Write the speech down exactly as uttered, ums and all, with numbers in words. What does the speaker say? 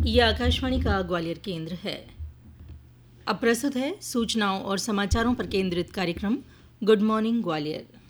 ये आकाशवाणी का ग्वालियर केंद्र है। अब प्रस्तुत है सूचनाओं और समाचारों पर केंद्रित कार्यक्रम गुड मॉर्निंग ग्वालियर।